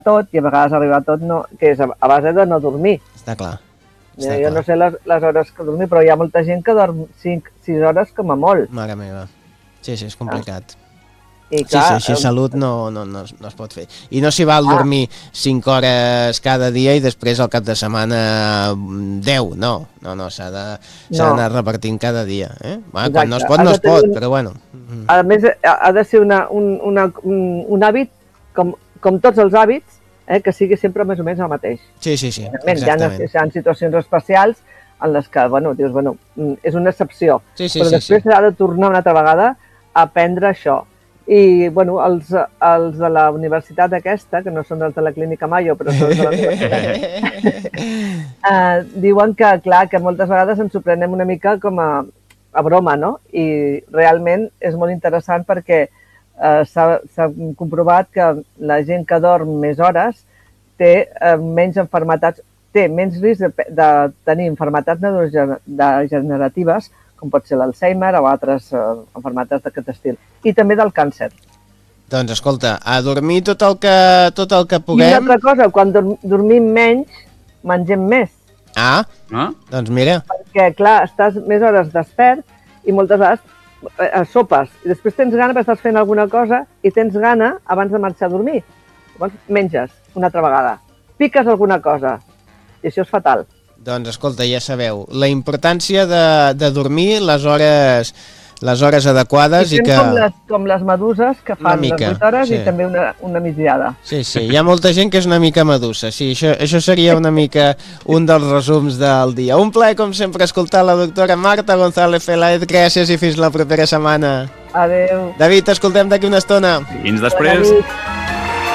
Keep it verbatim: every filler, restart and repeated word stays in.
tot, i a vegades arribar a tot, no, que és a, a base de no dormir. Està clar. Està jo clar. No sé les, les hores que dormir, però hi ha molta gent que dorm cinc sis hores com a molt. Mare meva. Sí, sí, és complicat. Ah. I clar, sí, sí, així salut no, no, no, no es pot fer. I no s'hi val ah. dormir cinc hores cada dia i després al cap de setmana deu, no. No, no, s'ha d'anar no. repartint cada dia. Eh? Va, quan no es pot, no es pot, un... però bueno. A més, ha de ser una, un, una, un, un hàbit, com, com tots els hàbits, eh, que sigui sempre més o menys el mateix. Sí, sí, sí, exactament. Hi ha, hi ha situacions especials en les que, bueno, dius, bueno, és una excepció, sí, sí, però sí, després sí. s'ha de tornar una altra vegada a aprendre això. I, bueno, els, els de la universitat aquesta, que no són dels de la Clínica Mayo, però són de la universitat, eh, diuen que, clar, que moltes vegades ens ho prenem una mica com a, a broma, no? I realment és molt interessant perquè eh, s'ha comprovat que la gent que dorm més hores té eh, menys enfermetats, té menys risc de, de tenir enfermetats neurodegeneratives, com pot ser l'Alzheimer o altres eh, enfermetats d'aquest estil, i també del càncer. Doncs escolta, a dormir tot el que, tot el que puguem... I una altra cosa, quan dorm, dormim menys, mengem més. Ah, ah, doncs mira. Perquè, clar, estàs més hores despert i moltes vegades eh, sopes, i després tens gana perquè estàs fent alguna cosa i tens gana abans de marxar a dormir. Llavors menges una altra vegada, piques alguna cosa, i això és fatal. Doncs escolta, ja sabeu, la importància de, de dormir les hores, les hores adequades i, i que... Com les, com les meduses que fan les vuit hores sí. I també una, una migdiada. Sí, sí, hi ha molta gent que és una mica medusa, sí, això, això seria una mica un dels resums del dia. Un plaer, com sempre, escoltar la doctora Marta González Peláez, gràcies i fins la propera setmana. Adéu. David, t'escoltem d'aquí una estona. Fins després.